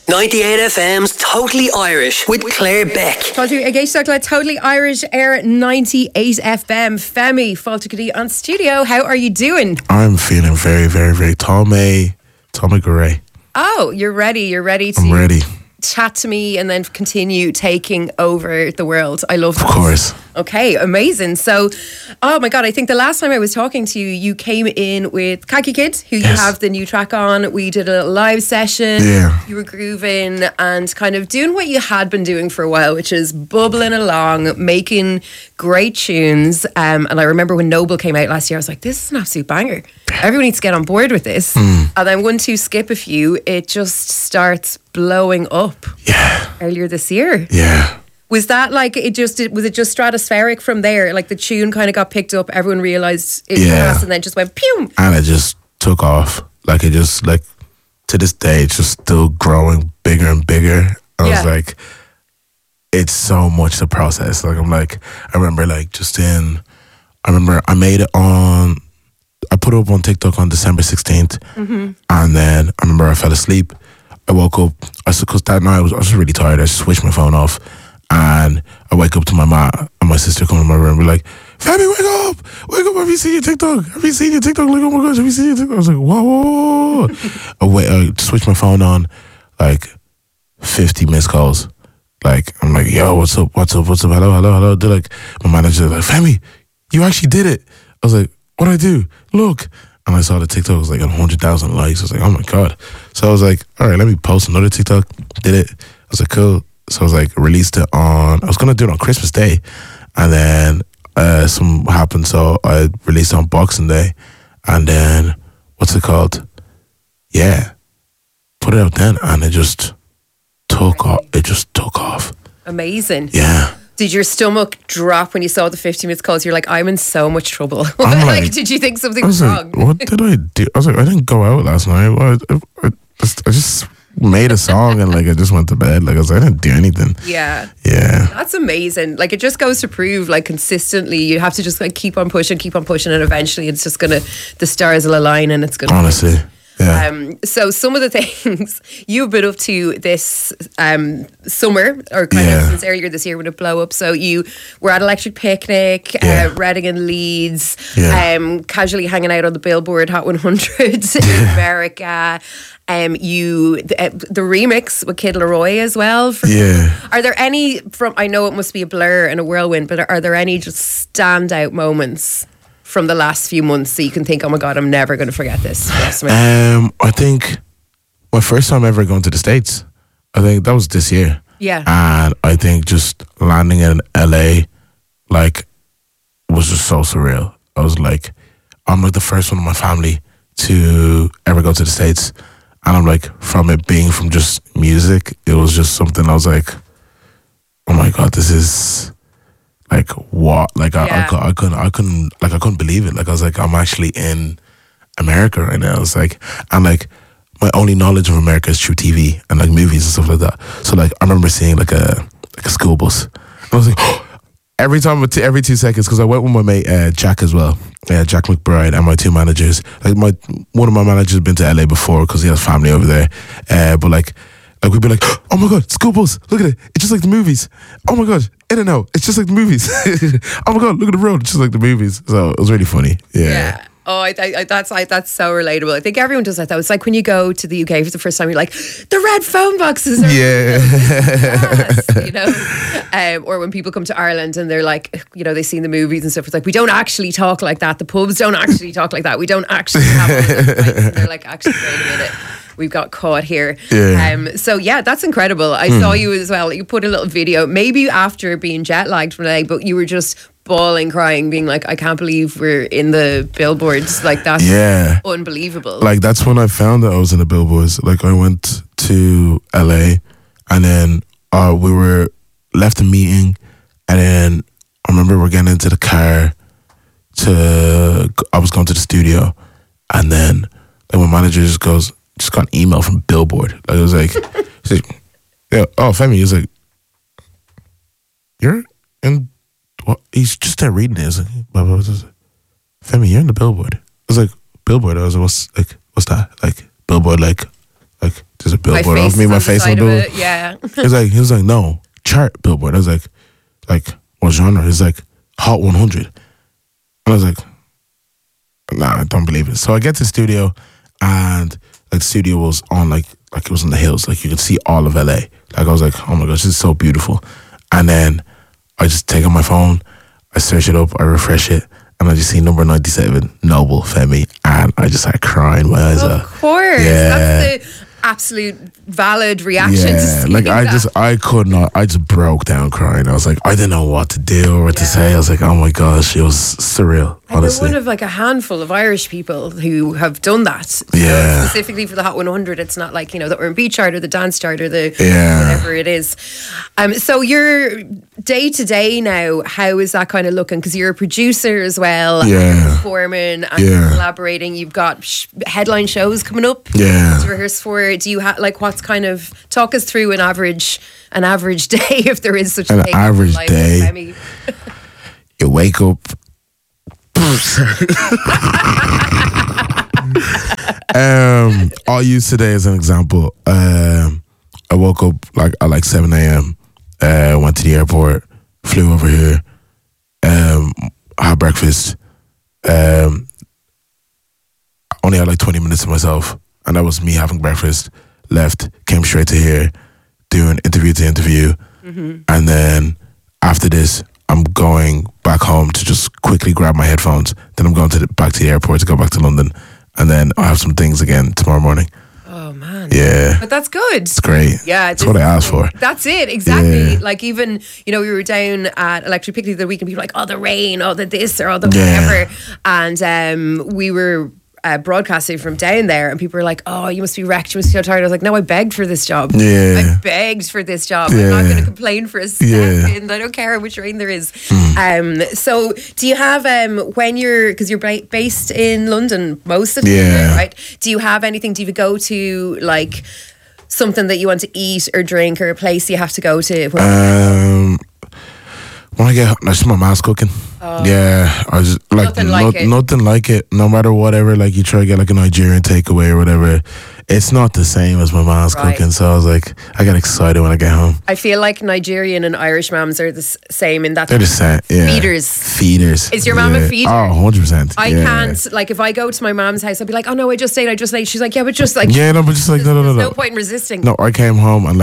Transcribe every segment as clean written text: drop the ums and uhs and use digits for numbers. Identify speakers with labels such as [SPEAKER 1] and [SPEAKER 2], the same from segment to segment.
[SPEAKER 1] 98 FM's Totally Irish with Claire Beck.
[SPEAKER 2] Táú a géisteach le Totally Irish Air 98 FM. Femi, Fáilte Godaí on studio. How are you doing?
[SPEAKER 3] I'm feeling very, very, very Tommy Garay.
[SPEAKER 2] Oh, you're ready. You're ready to
[SPEAKER 3] I'm ready.
[SPEAKER 2] Chat to me and then continue taking over the world. I love that.
[SPEAKER 3] Of course.
[SPEAKER 2] Okay, amazing. So, oh my God, I think the last time I was talking to you, you came in with Khaki Kid, who you have the new track on. We did a live session.
[SPEAKER 3] Yeah.
[SPEAKER 2] You were grooving and kind of doing what you had been doing for a while, which is bubbling along, making great tunes. And I remember when Noble came out last year, I was like, this is an absolute banger. Everyone needs to get on board with this. And then once you skip a few, it just starts blowing up.
[SPEAKER 3] Yeah.
[SPEAKER 2] Earlier this year.
[SPEAKER 3] Yeah.
[SPEAKER 2] Was that like was it just stratospheric from there? Like the tune kind of got picked up, everyone realised it was, and then just went pew.
[SPEAKER 3] And it just took off. Like it just to this day, it's just still growing bigger and bigger. I was like, it's so much to process. Like I remember I made it on. I put it up on TikTok on December 16th, and then I remember I fell asleep. I woke up, because that night I was just really tired. I just switched my phone off, and I wake up to my mom and my sister come in my room and be like, Femi, wake up, have you seen your TikTok? Like, oh my gosh, have you seen your TikTok? I was like, whoa. I switched my phone on, 50 missed calls. I'm like, yo, what's up, hello. They're like, my manager's like, Femi, you actually did it. I was like, what'd I do? Look. And I saw the TikTok, it was like 100,000 likes. I was like, oh my God. So I was like, all right, let me post another TikTok. Did it. I was like, cool. So I was like, released it I was going to do it on Christmas Day. And then something happened. So I released it on Boxing Day. And then, what's it called? Yeah. Put it out then. And it just took off. It just took off.
[SPEAKER 2] Amazing.
[SPEAKER 3] Yeah.
[SPEAKER 2] Did your stomach drop when you saw the 50 minutes calls? You're like, I'm in so much trouble. Did you think something was wrong?
[SPEAKER 3] What did I do? I was like, I didn't go out last night. I just made a song and I just went to bed. I was like, I didn't do anything.
[SPEAKER 2] Yeah. That's amazing. It just goes to prove consistently you have to just keep on pushing and eventually it's just the stars will align and it's going to.
[SPEAKER 3] Honestly. Yeah.
[SPEAKER 2] So some of the things you've been up to this summer or kind of since earlier this year when it blew up. So you were at Electric Picnic, Reading and Leeds, casually hanging out on the Billboard Hot 100 in America. The remix with Kid Laroi as well. Are there any I know it must be a blur and a whirlwind, but are there any just standout moments from the last few months so you can think, oh my God, I'm never going to forget this?
[SPEAKER 3] I think my first time ever going to the States, I think that was this year.
[SPEAKER 2] Yeah.
[SPEAKER 3] And I think just landing in LA, was just so surreal. I was like, I'm the first one in my family to ever go to the States. And I'm from it being from just music, it was just something I was like, oh my God, this is what? I couldn't believe it. I was like, I'm actually in America right now. It's and my only knowledge of America is through TV and movies and stuff like that. So I remember seeing a school bus. And I was like, oh, every 2 seconds, because I went with my mate Jack as well, Jack McBride, and my two managers. One of my managers had been to LA before because he has family over there. But we'd be like, oh my God, school bus, look at it. It's just like the movies. Oh my God, in and out. It's just like the movies. Oh my God, look at the road. It's just like the movies. So it was really funny. Yeah.
[SPEAKER 2] Oh, that's so relatable. I think everyone does that though. It's like when you go to the UK for the first time, you're like, the red phone boxes are or when people come to Ireland and they're like, they've seen the movies and stuff. It's like, we don't actually talk like that. The pubs don't actually talk like that. We don't actually have all those fights. And they're like, actually, wait a minute. We've got caught here. So that's incredible. I saw you as well. You put a little video, maybe after being jet lagged from LA, but you were just bawling, crying, being like, I can't believe we're in the billboards. That's unbelievable.
[SPEAKER 3] That's when I found that I was in the billboards. I went to LA and then we were left a meeting and then I remember we're getting into the car I was going to the studio and then my manager just got an email from Billboard. It was like, yeah, oh, Femi, he was like, you're in, what? He's just there reading it. I was like, Femi, you're in the Billboard. I was like, Billboard? I was like, what's that? Billboard, there's a billboard
[SPEAKER 2] face
[SPEAKER 3] of me,
[SPEAKER 2] is
[SPEAKER 3] my
[SPEAKER 2] on the
[SPEAKER 3] face on
[SPEAKER 2] side
[SPEAKER 3] the
[SPEAKER 2] of
[SPEAKER 3] billboard.
[SPEAKER 2] it, yeah.
[SPEAKER 3] He was like, no, chart billboard. I was like, what genre? He's like, Hot 100. And I was like, nah, I don't believe it. So I get to the studio, and like the studio was on like it was in the hills. Like you could see all of LA. Like I was like, oh my gosh, this is so beautiful. And then I just take out my phone, I search it up, I refresh it, and I just see number 97, Noble Femi, and I just started crying my eyes out.
[SPEAKER 2] Of course. That's the absolute valid reaction to seeing
[SPEAKER 3] like
[SPEAKER 2] that.
[SPEAKER 3] I could not. I just broke down crying. I was like, I didn't know what to do or what to say. I was like, oh my gosh, it was surreal.
[SPEAKER 2] And
[SPEAKER 3] Honestly,
[SPEAKER 2] you're one of like a handful of Irish people who have done that. So
[SPEAKER 3] Yeah.
[SPEAKER 2] specifically for the Hot 100, it's not like, the R&B chart or the dance chart or the
[SPEAKER 3] Yeah.
[SPEAKER 2] whatever it is. So your day to day now, how is that kind of looking? Because you're a producer as well, and
[SPEAKER 3] Yeah.
[SPEAKER 2] you're performing and
[SPEAKER 3] Yeah.
[SPEAKER 2] collaborating. You've got headline shows coming up.
[SPEAKER 3] Yeah.
[SPEAKER 2] To rehearse for. Do you have like what's kind of talk us through an average day if there is such a
[SPEAKER 3] An
[SPEAKER 2] thing?
[SPEAKER 3] average
[SPEAKER 2] Like,
[SPEAKER 3] day.
[SPEAKER 2] Femi?
[SPEAKER 3] you wake up. I'll use today as an example. I woke up at 7 a.m. Went to the airport, flew over here, had breakfast. Only had like 20 minutes to myself, and that was me having breakfast. Left, came straight to here, doing interview to interview, and then after this, I'm going back home to just quickly grab my headphones. Then I'm going back to the airport to go back to London, and then I'll have some things again tomorrow morning.
[SPEAKER 2] Oh man.
[SPEAKER 3] Yeah,
[SPEAKER 2] But that's good.
[SPEAKER 3] it's great.
[SPEAKER 2] Yeah,
[SPEAKER 3] that's what I asked for.
[SPEAKER 2] That's it, exactly.
[SPEAKER 3] Yeah.
[SPEAKER 2] Like even, we were down at Electric Picnic the weekend, people were like, oh, the rain, oh, the this, or oh, the
[SPEAKER 3] Yeah.
[SPEAKER 2] whatever. And we were broadcasting from down there, and people were like, oh, you must be wrecked, you must be so tired. I was like, no, I begged for this job.
[SPEAKER 3] Yeah.
[SPEAKER 2] I begged for this job. I'm not
[SPEAKER 3] Yeah.
[SPEAKER 2] going to complain for a second. I don't care how much rain there is. So do you have, when you're, because you're based in London most of the year, right? Do you have anything, do you go to like something that you want to eat or drink, or a place you have to go to?
[SPEAKER 3] When I get home, that's my mom's cooking. Yeah, I just like
[SPEAKER 2] Nothing like it.
[SPEAKER 3] No matter whatever, like you try to get like a Nigerian takeaway or whatever, it's not the same as my mom's
[SPEAKER 2] Right.
[SPEAKER 3] cooking. So I was like, I get excited when I get home.
[SPEAKER 2] I feel like Nigerian and Irish mums are the same in that
[SPEAKER 3] They're the same. Yeah,
[SPEAKER 2] Feeders. Is your mom a feeder?
[SPEAKER 3] Oh, 100%.
[SPEAKER 2] I can't, like, if I go to my mom's house, I'll be like, oh no, I just ate. She's like, yeah, but just like,
[SPEAKER 3] Yeah, no, but just like
[SPEAKER 2] there's
[SPEAKER 3] no.
[SPEAKER 2] no point in resisting.
[SPEAKER 3] No, I came home and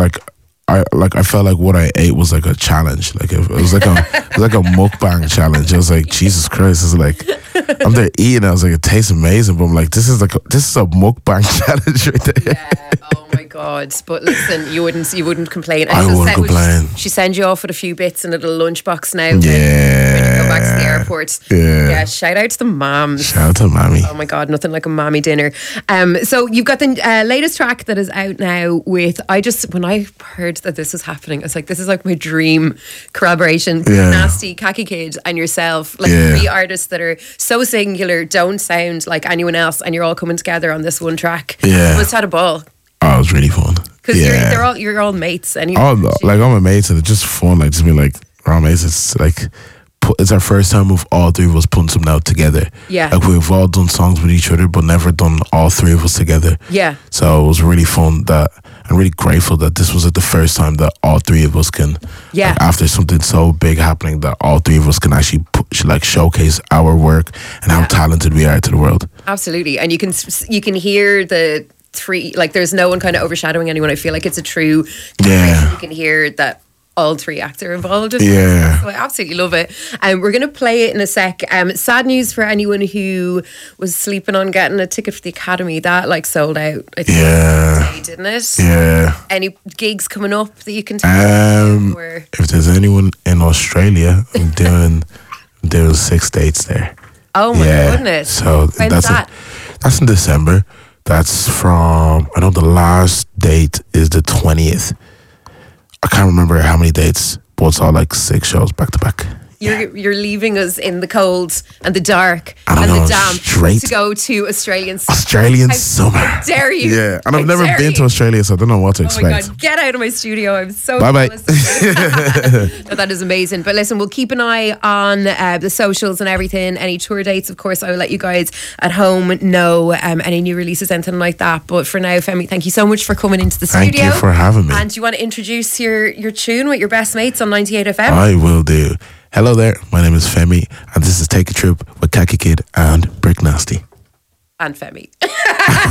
[SPEAKER 3] I felt like what I ate was like a challenge. Like it was like a mukbang challenge. I was like, Jesus Christ! It's like I'm there eating. I was like, it tastes amazing, but I'm like, this is a mukbang challenge right there.
[SPEAKER 2] Yeah. Oh my god. But listen, you wouldn't complain.
[SPEAKER 3] I wouldn't complain.
[SPEAKER 2] She sends you off with a few bits in a little lunchbox now.
[SPEAKER 3] Yeah.
[SPEAKER 2] When you go back to the airport.
[SPEAKER 3] Yeah.
[SPEAKER 2] Shout out to the moms.
[SPEAKER 3] Shout out to mommy.
[SPEAKER 2] Oh my god, nothing like a mommy dinner. So you've got the latest track that is out now with, when I heard that this was happening, I was like, this is like my dream collaboration.
[SPEAKER 3] Yeah.
[SPEAKER 2] Nasty, Khaki Kid and yourself, like
[SPEAKER 3] Yeah.
[SPEAKER 2] three artists that are so singular, don't sound like anyone else, and you're all coming together on this one track.
[SPEAKER 3] Yeah.
[SPEAKER 2] You must have had a ball.
[SPEAKER 3] Oh, it was really fun.
[SPEAKER 2] Because you're all mates anyway.
[SPEAKER 3] All my mates, and it's just fun. Like just being like, we're all mates. It's like it's our first time with all three of us putting something out together.
[SPEAKER 2] Yeah.
[SPEAKER 3] Like we've all done songs with each other, but never done all three of us together.
[SPEAKER 2] Yeah.
[SPEAKER 3] So it was really fun I'm really grateful that this was the first time that all three of us can, like, after something so big happening, that all three of us can actually showcase our work and how talented we are to the world.
[SPEAKER 2] Absolutely. And you can hear the three, like there's no one kind of overshadowing anyone. I feel like it's a true collaboration. You can hear that all three acts are involved.
[SPEAKER 3] Yeah.
[SPEAKER 2] So I absolutely love it. We're going to play it in a sec. Sad news for anyone who was sleeping on getting a ticket for the Academy. That sold out, I think, today, didn't it?
[SPEAKER 3] Yeah.
[SPEAKER 2] Any gigs coming up that you can tell me?
[SPEAKER 3] If there's anyone in Australia, I'm doing 6 dates there.
[SPEAKER 2] Oh my goodness.
[SPEAKER 3] So
[SPEAKER 2] When's that?
[SPEAKER 3] That's in December. That's from, I know the last date is the 20th. I can't remember how many dates, but it's all 6 shows back to back.
[SPEAKER 2] You're leaving us in the cold and the dark
[SPEAKER 3] And
[SPEAKER 2] and
[SPEAKER 3] I'm
[SPEAKER 2] the
[SPEAKER 3] going
[SPEAKER 2] damp
[SPEAKER 3] straight
[SPEAKER 2] to go to Australian
[SPEAKER 3] summer.
[SPEAKER 2] How dare you?
[SPEAKER 3] Yeah, and I've
[SPEAKER 2] How
[SPEAKER 3] never
[SPEAKER 2] dare
[SPEAKER 3] been to
[SPEAKER 2] you?
[SPEAKER 3] Australia, so I don't know what to
[SPEAKER 2] Oh my
[SPEAKER 3] expect.
[SPEAKER 2] God, get out of my studio. I'm so
[SPEAKER 3] Bye-bye.
[SPEAKER 2] jealous. No, that is amazing. But listen, we'll keep an eye on the socials and everything. Any tour dates, of course, I will let you guys at home know any new releases, anything like that. But for now, Femi, thank you so much for coming into the
[SPEAKER 3] Thank
[SPEAKER 2] studio.
[SPEAKER 3] you for having me.
[SPEAKER 2] And do you want to introduce your tune with your best mates on 98 FM?
[SPEAKER 3] I will do. Hello there, my name is Femi, and this is Take a Trip with Khaki Kid and Brick Nasty.
[SPEAKER 2] And Femi.